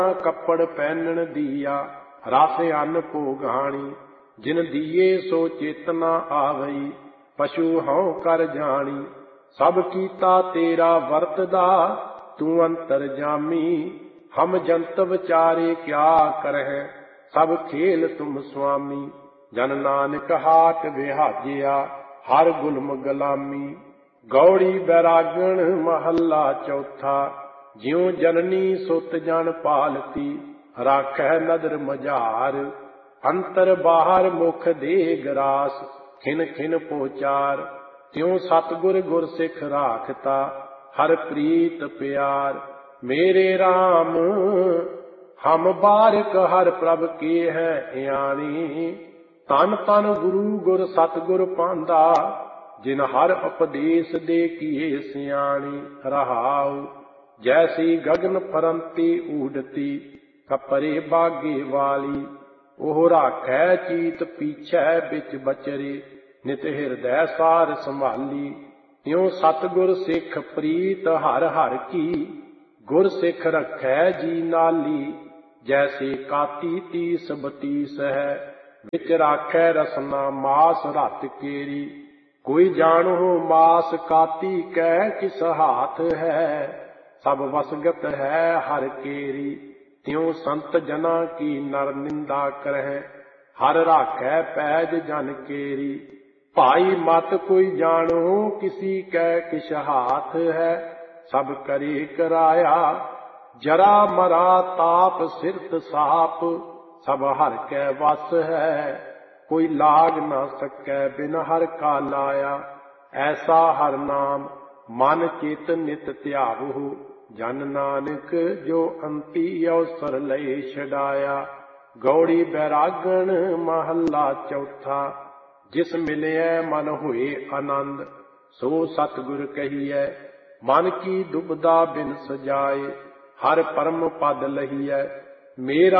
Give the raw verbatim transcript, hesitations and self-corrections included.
कपड़ पहनन दिया, रास अन्न भोगाणी। जिन दिए सो चेतना आवई, पशु हਉ कर जानी। सब कीता तेरा वरतदा, तू अंतर जामी। हम जंत विचारे क्या करह, सब खेल तुम स्वामी। जन नानक हाट विहाजिया, हर गुलम गुलामी। गौड़ी बैरागण महला चौथा, ज्यों जननी सुत जन पालती। राखै नदर मझार, अंतर बाहर मुख दे गरास। खिन खिन पोचार, त्यों सतगुर गुर सिख राखता। हर प्रीत प्यार, मेरे राम हम बारक हर प्रभ के है यानी। तन तन गुरु गुर सतगुर पांदा, जिन हर उपदेश दे किए सियाणी। रहाऊ जैसी गगन फरंती ऊडती, कपरे बागे वाली। ओह राखै चीत पीछै बिच बचरे, नित हिरदै सार संभाली। त्यों सतगुर सिख प्रीत हर हर की, गुर सिख रखै जी नाली। जैसे काती तीस बतीस है, बिच राखै रसना मास रत केरी। कोई जानो मास काती कै किस हाथ है, सब वसगत है हर केरी। त्यों संत जना की नर निंदा करह, हर राखै पैज जन केरी। भाई मत कोई जानो किसी कै किस हाथ है, सब करे कराया। जरा मरा ताप सिरत साप, सब हर कै वस है। कोई लाग न सकै बिन हर का लाया, ऐसा हर नाम मन चित नित ध्यावहु। जन नानक जो अंती अवसर लय छड़ाया। गौड़ी बैरागण महला चौथा, जिस मिलिए मन हुए आनंद। सो सतगुर कहिए, मन की दुबदा बिन सजाए। हर परम पद लहिए, मेरा